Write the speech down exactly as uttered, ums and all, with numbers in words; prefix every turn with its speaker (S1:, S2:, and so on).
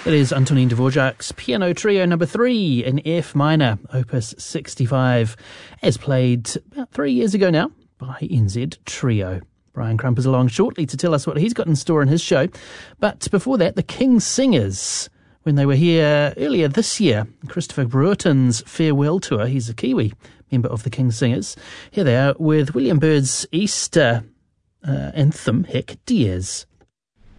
S1: That is Antonin Dvorak's Piano Trio number three in F minor, opus sixty-five, as played about three years ago now by N Z Trio. Brian Crump is along shortly to tell us what he's got in store in his show. But before that, the King Singers, when they were here earlier this year, Christopher Brewerton's farewell tour. He's a Kiwi member of the King Singers. Here they are with William Byrd's Easter uh, anthem, Hic Dies.